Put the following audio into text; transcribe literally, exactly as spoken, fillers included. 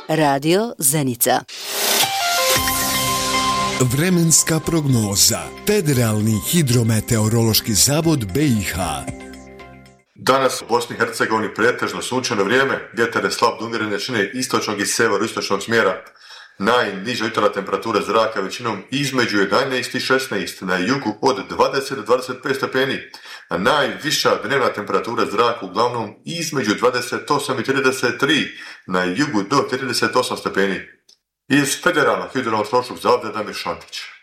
Radio Zenica. Vremenska prognoza. Federalni hidrometeorološki zavod B i H. Danas u Bosni i Hercegovini pretežno sunčano vrijeme, vjetar je slab do umjerene jačine istočnog i severoistočnog smjera. Najniža jutarnja temperatura zraka većinom između jedanaest i šesnaest, na jugu od dvadeset do dvadeset pet stepeni, a najviša dnevna temperatura zraka uglavnom između dvadeset osam i trideset tri, na jugu do trideset osam stepeni. Iz Federalnog hidrometeorološkog zavoda Damir Šantić.